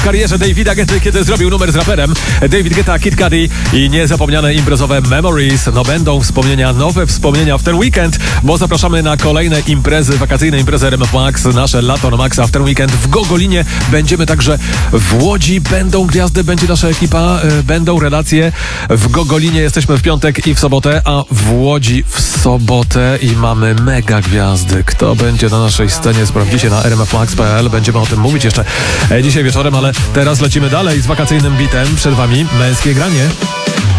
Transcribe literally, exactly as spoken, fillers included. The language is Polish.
karierze Davida Guetty, kiedy zrobił numer z raperem. David Guetta, Kid Cudi i niezapomniane imprezowe Memories. No będą wspomnienia, nowe wspomnienia w ten weekend, bo zapraszamy na kolejne imprezy, wakacyjne imprezy R M F Max, nasze lato na Maxa w ten weekend w Gogolinie. Będziemy także w Łodzi, będą gwiazdy, będzie nasza ekipa, y, będą relacje. W Gogolinie jesteśmy w piątek i w sobotę, a w Łodzi w sobotę i mamy mega gwiazdy. Kto będzie na naszej scenie, sprawdzicie na r m f max kropka p l. Będziemy o tym mówić jeszcze dzisiaj wieczorem, ale teraz lecimy dalej z wakacyjnym bitem. Przed wami Męskie Granie.